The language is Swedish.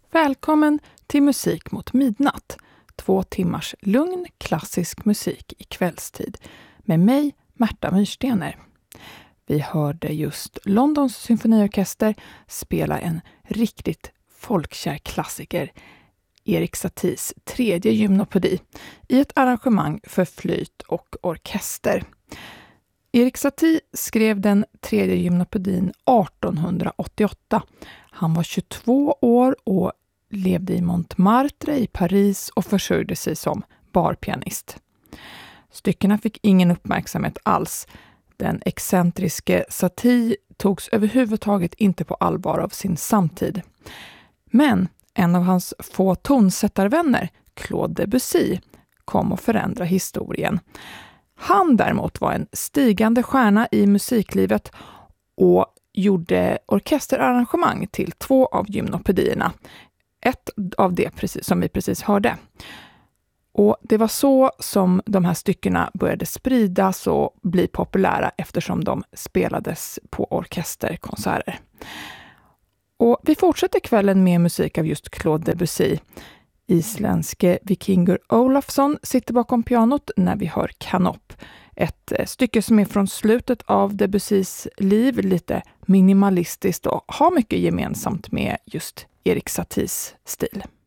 Välkommen till Musik mot midnatt. 2 timmars lugn klassisk musik i kvällstid. Med mig, Märta Myrstener. Vi hörde just Londons symfoniorkester spela en riktigt folkkär klassiker, Erik Saties 3:e gymnopedi, i ett arrangemang för flöjt och orkester. Erik Satie skrev den 3:e gymnopedin 1888. Han var 22 år och levde i Montmartre i Paris och försörjde sig som barpianist. Styckena fick ingen uppmärksamhet alls. Den excentriske Satie togs överhuvudtaget inte på allvar av sin samtid. Men en av hans få tonsättarvänner, Claude Debussy, kom att förändra historien. Han däremot var en stigande stjärna i musiklivet och gjorde orkesterarrangemang till 2 av gymnopedierna. Ett av det precis som vi precis hörde. Och det var så som de här styckena började spridas och bli populära eftersom de spelades på orkesterkonserter. Och vi fortsätter kvällen med musik av just Claude Debussy. Isländske Vikingur Olafsson sitter bakom pianot när vi hör Kanop. Ett stycke som är från slutet av Debussys liv, lite minimalistiskt och har mycket gemensamt med just Erik Saties stil.